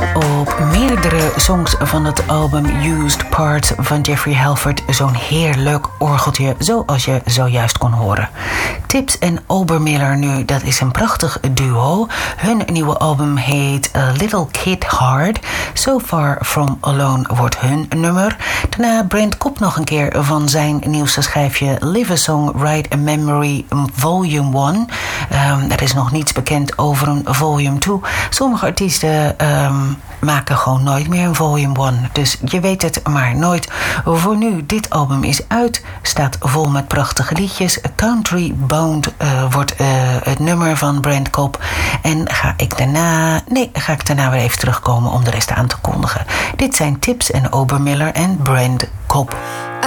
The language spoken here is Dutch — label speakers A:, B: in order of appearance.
A: op meerdere songs van het album Used Parts van Jeffrey Halford zo'n heerlijk orgeltje zoals je zojuist kon horen. Tips en Obermiller nu, dat is een prachtig duo. Hun nieuwe album heet A Little Kid Hard. So Far From Alone wordt hun nummer. Daarna Brent Kopp nog een keer van zijn nieuwste schijfje Live a Song, Write a Memory Volume 1. Er is nog niets bekend over een Volume 2. Sommige artiesten maken gewoon nooit meer een Volume 1. Dus je weet het maar nooit. Voor nu, dit album is uit. Staat vol met prachtige liedjes. Country Bound wordt het nummer van Brent Kopp. En ga ik daarna weer even terugkomen om de rest aan te kondigen. Dit zijn Tips en Obermiller en Brent Kopp.